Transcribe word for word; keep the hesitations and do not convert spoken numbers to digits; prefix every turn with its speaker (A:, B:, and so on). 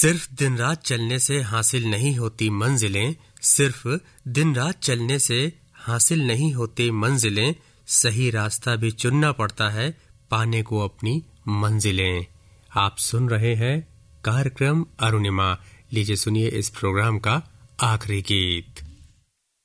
A: सिर्फ दिन रात चलने से हासिल नहीं होती मंजिलें, सिर्फ दिन रात चलने से हासिल नहीं होती मंजिलें, सही रास्ता भी चुनना पड़ता है पाने को अपनी मंजिलें। आप सुन रहे हैं कार्यक्रम अरुणिमा। लीजिए सुनिए इस प्रोग्राम का आखिरी गीत।